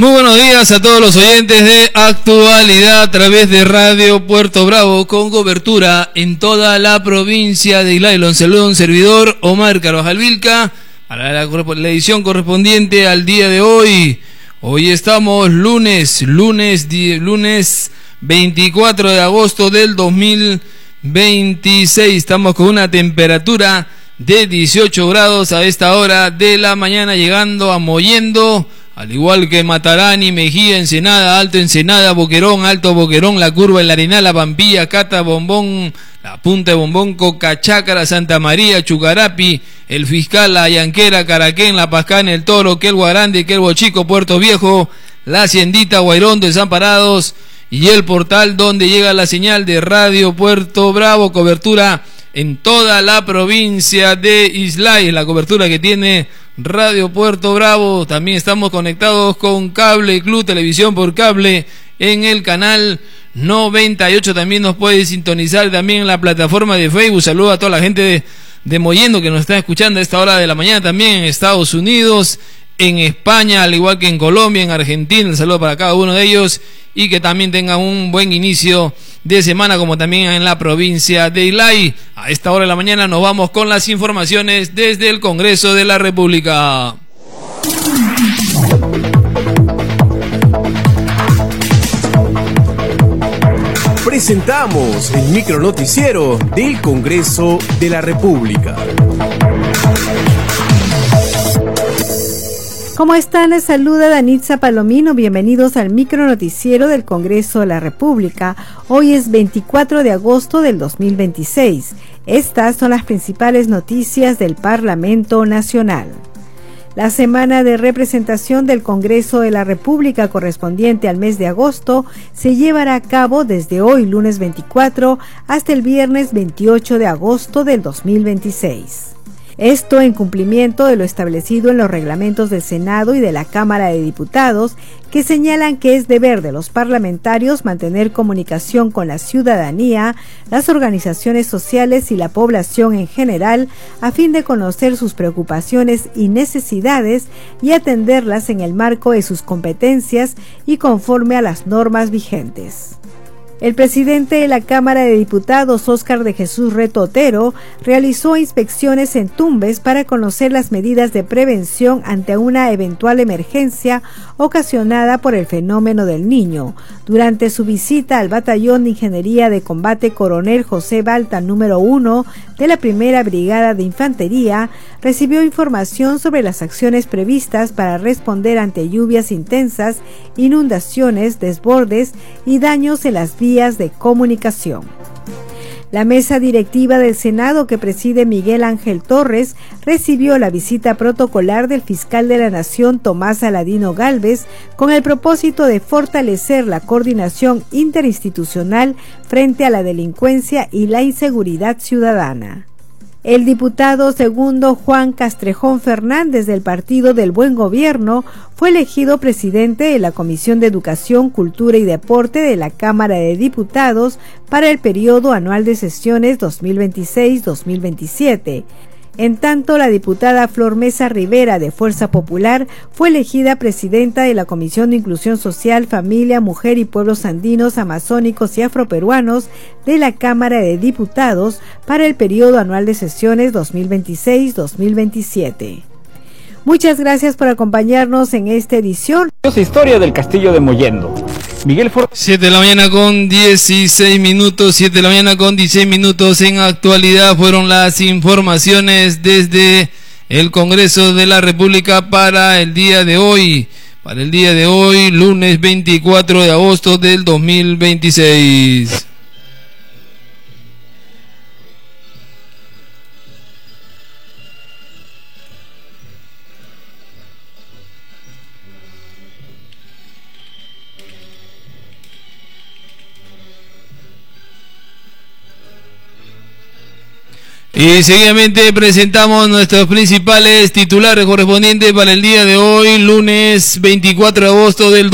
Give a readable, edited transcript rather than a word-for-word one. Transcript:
Muy buenos días a todos los oyentes de Actualidad a través de Radio Puerto Bravo, con cobertura en toda la provincia de Islay. Los saluda un servidor, Omar Carvajal Vilca, para la edición correspondiente al día de hoy. Hoy estamos lunes 24 de agosto del 2026. Estamos con una temperatura de 18 grados a esta hora de la mañana, llegando a Mollendo, al igual que Matarani, Mejía, Ensenada, Alto Ensenada, Boquerón, Alto Boquerón, La Curva, El Arenal, La Pampilla, Cata, Bombón, La Punta de Bombón, Cocachácara, Santa María, Chucarapi, El Fiscal, La Yanquera, Caraquén, La Pascana, El Toro, Quelbo Grande, Quelbo Chico, Puerto Viejo, La Haciendita, Guairón, Desamparados y El Portal, donde llega la señal de Radio Puerto Bravo. Cobertura en toda la provincia de Islay, la cobertura que tiene Radio Puerto Bravo. También estamos conectados con Cable Club Televisión por Cable en el canal 98. También nos puede sintonizar también en la plataforma de Facebook. Saludo a toda la gente de Mollendo que nos está escuchando a esta hora de la mañana, también en Estados Unidos, en España, al igual que en Colombia, en Argentina. Un saludo para cada uno de ellos y que también tengan un buen inicio de semana, como también en la provincia de Islay. A esta hora de la mañana nos vamos con las informaciones desde el Congreso de la República. Presentamos el micronoticiero del Congreso de la República. ¿Cómo están? Les saluda Danitza Palomino. Bienvenidos al micronoticiero del Congreso de la República. Hoy es 24 de agosto del 2026. Estas son las principales noticias del Parlamento Nacional. La semana de representación del Congreso de la República correspondiente al mes de agosto se llevará a cabo desde hoy, lunes 24, hasta el viernes 28 de agosto del 2026. Esto en cumplimiento de lo establecido en los reglamentos del Senado y de la Cámara de Diputados, que señalan que es deber de los parlamentarios mantener comunicación con la ciudadanía, las organizaciones sociales y la población en general, a fin de conocer sus preocupaciones y necesidades y atenderlas en el marco de sus competencias y conforme a las normas vigentes. El presidente de la Cámara de Diputados, Óscar de Jesús Reto Otero, realizó inspecciones en Tumbes para conocer las medidas de prevención ante una eventual emergencia ocasionada por el fenómeno del Niño. Durante su visita al Batallón de Ingeniería de Combate Coronel José Balta número 1 de la Primera Brigada de Infantería, recibió información sobre las acciones previstas para responder ante lluvias intensas, inundaciones, desbordes y daños en las vías de comunicación. La mesa directiva del Senado, que preside Miguel Ángel Torres, recibió la visita protocolar del fiscal de la Nación, Tomás Aladino Gálvez, con el propósito de fortalecer la coordinación interinstitucional frente a la delincuencia y la inseguridad ciudadana. El diputado segundo Juan Castrejón Fernández, del Partido del Buen Gobierno, fue elegido presidente de la Comisión de Educación, Cultura y Deporte de la Cámara de Diputados para el periodo anual de sesiones 2026-2027. En tanto, la diputada Flor Mesa Rivera, de Fuerza Popular, fue elegida presidenta de la Comisión de Inclusión Social, Familia, Mujer y Pueblos Andinos, Amazónicos y Afroperuanos de la Cámara de Diputados para el periodo anual de sesiones 2026-2027. Muchas gracias por acompañarnos en esta edición. Historia del Castillo de Mollendo. Miguel 7 de la mañana con 16 minutos, 7 de la mañana con 16 minutos. En Actualidad fueron las informaciones desde el Congreso de la República para el día de hoy. Para el día de hoy, lunes 24 de agosto del 2026. Y seguidamente presentamos nuestros principales titulares correspondientes para el día de hoy, lunes 24 de agosto del